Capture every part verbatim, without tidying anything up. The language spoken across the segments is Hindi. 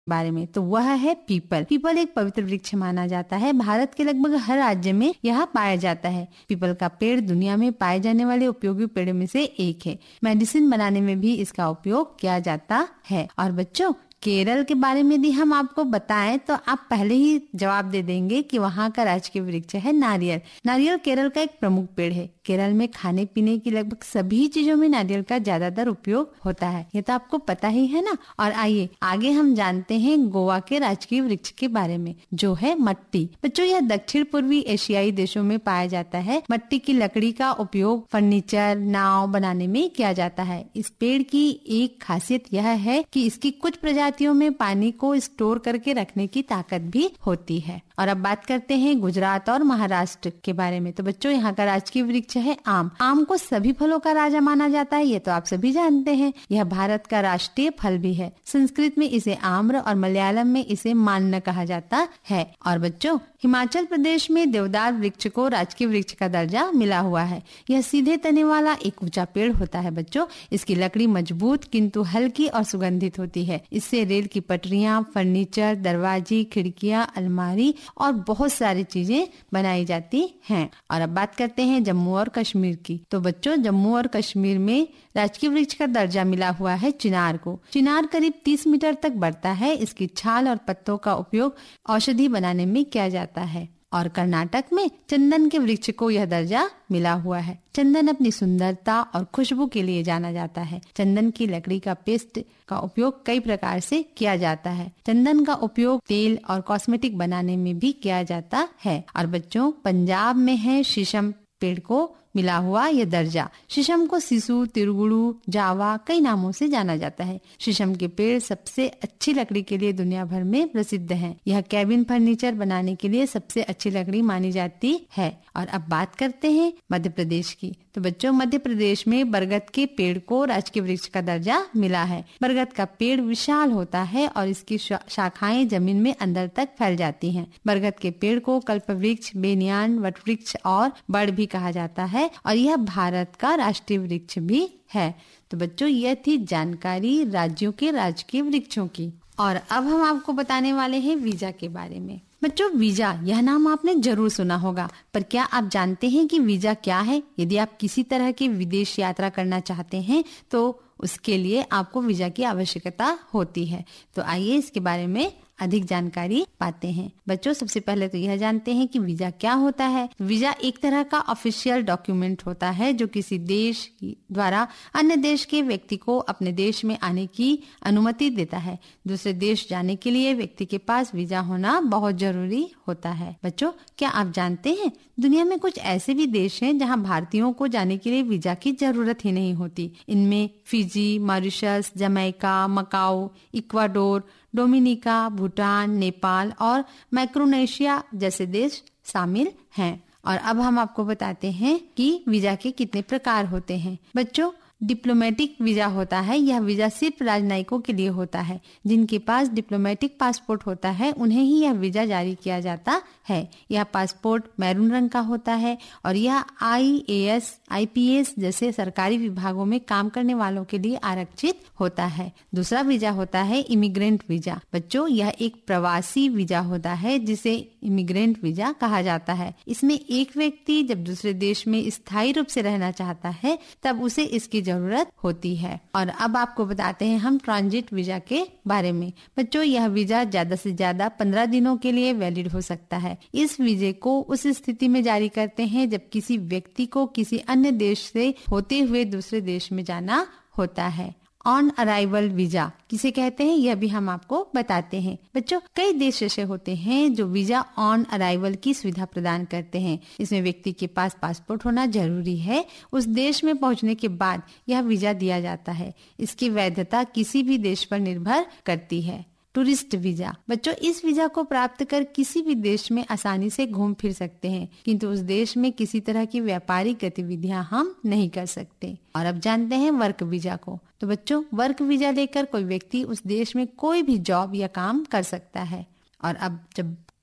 बारे में, तो वह है पीपल। पीपल एक पवित्र वृक्ष माना जाता है। भारत के लगभग हर राज्य में यह पाया जाता है। पीपल का पेड़ दुनिया में पाए जाने वाले उपयोगी पेड़ों में से एक है। मेडिसिन बनाने में भी इसका उपयोग किया जाता है। और बच्चों, केरल के बारे में यदि हम आपको बताएं तो आप पहले ही जवाब दे देंगे कि वहाँ का राजकीय वृक्ष है नारियल। नारियल केरल का एक प्रमुख पेड़ है। केरल में खाने पीने की लगभग सभी चीजों में नारियल का ज्यादातर उपयोग होता है। ये तो आपको पता ही है ना। और आइए आगे हम जानते हैं गोवा के राजकीय वृक्ष के बारे में, जो है मट्टी। बच्चों, यह दक्षिण पूर्वी एशियाई देशों में पाया जाता है। मट्टी की लकड़ी का उपयोग फर्नीचर, नाव बनाने में किया जाता है। इस पेड़ की एक खासियत यह है कि इसकी कुछ प्रजातियों में पानी को स्टोर करके रखने की ताकत भी होती है। और अब बात करते हैं गुजरात और महाराष्ट्र के बारे में। तो बच्चों, यहाँ का राजकीय वृक्ष है आम। आम को सभी फलों का राजा माना जाता है, ये तो आप सभी जानते हैं। यह भारत का राष्ट्रीय फल भी है। संस्कृत में इसे आम्र और मलयालम में इसे मान्य कहा जाता है। और बच्चों, हिमाचल प्रदेश में देवदार वृक्ष को राजकीय वृक्ष का दर्जा मिला हुआ है। यह सीधे तने वाला एक ऊंचा पेड़ होता है। बच्चों, इसकी लकड़ी मजबूत किंतु हल्की और सुगंधित होती है। इससे रेल की पटरियां, फर्नीचर, दरवाजे, खिड़कियां, अलमारी और बहुत सारी चीजें बनाई जाती हैं। और अब बात करते हैं जम्मू और कश्मीर की। तो बच्चों, जम्मू और कश्मीर में राजकीय वृक्ष का दर्जा मिला हुआ है चिनार को। चिनार करीब तीस मीटर तक बढ़ता है। इसकी छाल और पत्तों का उपयोग औषधि बनाने में किया जाता है। और कर्नाटक में चंदन के वृक्ष को यह दर्जा मिला हुआ है। चंदन अपनी सुंदरता और खुशबू के लिए जाना जाता है। चंदन की लकड़ी का पेस्ट का उपयोग कई प्रकार से किया जाता है। चंदन का उपयोग तेल और कॉस्मेटिक बनाने में भी किया जाता है। और बच्चों, पंजाब में है शीशम पेड़ को मिला हुआ यह दर्जा। शीशम को सिसु, तिरगुड़ू, जावा कई नामों से जाना जाता है। शीशम के पेड़ सबसे अच्छी लकड़ी के लिए दुनिया भर में प्रसिद्ध हैं। यह कैबिन फर्नीचर बनाने के लिए सबसे अच्छी लकड़ी मानी जाती है। और अब बात करते हैं मध्य प्रदेश की। तो बच्चों, मध्य प्रदेश में बरगद के पेड़ को राजकीय वृक्ष का दर्जा मिला है। बरगद का पेड़ विशाल होता है और इसकी शाखाएं जमीन में अंदर तक फैल जाती हैं। बरगद के पेड़ को कल्प वृक्ष, बेनियान, वट वृक्ष और बड़ भी कहा जाता है। और यह भारत का राष्ट्रीय वृक्ष भी है। तो बच्चों, यह थी जानकारी राज्यों के राजकीय वृक्षों की। और अब हम आपको बताने वाले हैं वीजा के बारे में। बच्चों, वीजा यह नाम आपने जरूर सुना होगा, पर क्या आप जानते हैं कि वीजा क्या है? यदि आप किसी तरह की विदेश यात्रा करना चाहते हैं तो उसके लिए आपको वीजा की आवश्यकता होती है। तो आइए इसके बारे में अधिक जानकारी पाते हैं। बच्चों, सबसे पहले तो यह जानते हैं कि वीजा क्या होता है। वीजा एक तरह का ऑफिशियल डॉक्यूमेंट होता है जो किसी देश द्वारा अन्य देश के व्यक्ति को अपने देश में आने की अनुमति देता है। दूसरे देश जाने के लिए व्यक्ति के पास वीजा होना बहुत जरूरी होता है। बच्चों, क्या आप जानते हैं दुनिया में कुछ ऐसे भी देश हैं जहां भारतीयों को जाने के लिए वीजा की जरूरत ही नहीं होती। इनमें Fiji, Mauritius, Jamaica, Macau, Ecuador, Dominica, Bhutan, Nepal और माइक्रोनेशिया जैसे देश शामिल हैं। और अब हम आपको बताते हैं कि वीजा के कितने प्रकार होते हैं। बच्चों, डिप्लोमेटिक वीजा होता है। यह वीजा सिर्फ राजनयिकों के लिए होता है। जिनके पास डिप्लोमेटिक पासपोर्ट होता है उन्हें ही यह वीजा जारी किया जाता है। यह पासपोर्ट मैरून रंग का होता है और यह आई A S, I P S जैसे सरकारी विभागों में काम करने वालों के लिए आरक्षित होता है। दूसरा वीजा होता है इमिग्रेंट वीजा। बच्चों, यह एक प्रवासी वीजा होता है जिसे इमिग्रेंट वीजा कहा जाता है। इसमें एक व्यक्ति जब दूसरे देश में स्थायी रूप से रहना चाहता है तब उसे इसकी जरूरत होती है। और अब आपको बताते हैं हम ट्रांजिट वीजा के बारे में। बच्चों, यह वीजा ज्यादा से ज्यादा पंद्रह दिनों के लिए वैलिड हो सकता है। इस वीजे को उस स्थिति में जारी करते हैं जब किसी व्यक्ति को किसी अन्य देश से होते हुए दूसरे देश में जाना होता है। ऑन अराइवल वीजा किसे कहते हैं यह भी हम आपको बताते हैं। बच्चों, कई देश ऐसे होते हैं जो वीजा ऑन अराइवल की सुविधा प्रदान करते हैं। इसमें व्यक्ति के पास पासपोर्ट होना जरूरी है। उस देश में पहुंचने के बाद यह वीजा दिया जाता है। इसकी वैधता किसी भी देश पर निर्भर करती है। Tourist visa. बच्चों, इस वीजा को प्राप्त कर किसी भी देश में आसानी से घूम फिर सकते हैं, किंतु उस देश में किसी तरह की व्यापारिक गतिविधियां हम नहीं कर सकते। और अब जानते हैं वर्क वीजा को। तो बच्चों, वर्क वीजा लेकर कोई व्यक्ति उस देश में कोई भी जॉब या काम कर सकता है। और अब जब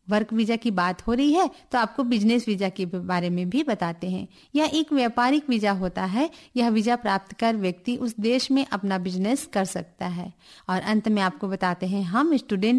वर्क वीजा की बात हो रही है तो आपको बिजनेस वीजा के बारे में भी बताते हैं। यह एक व्यापारिक वीजा होता है। यह वीजा प्राप्त कर व्यक्ति उस देश में अपना बिजनेस कर सकता है। और अंत में आपको बताते हैं हम स्टूडेंट